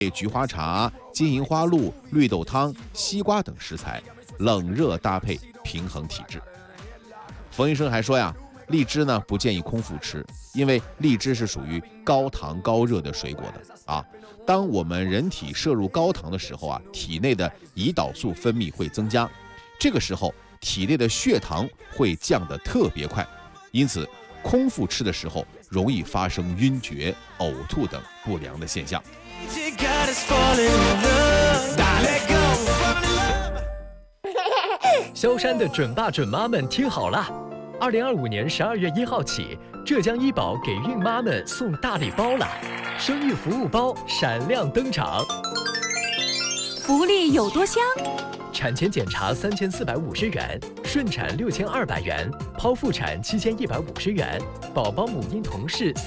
菊花茶、金银花露、绿豆汤、西瓜等食材，冷热搭配，平衡体质。冯医生还说呀，荔枝呢不建议空腹吃，因为荔枝是属于高糖高热的水果的啊。当我们人体摄入高糖的时候啊，体内的胰岛素分泌会增加，这个时候体内的血糖会降得特别快，因此空腹吃的时候容易发生晕厥、呕吐等不良的现象。 萧山的准爸准妈们听好了，2025年12月1号起，浙江医保给孕妈们送大礼包了，生育服务包闪亮登场。 福利有多香？ 产前检查3450元，顺产6200元，剖腹产7150元，宝宝母婴同室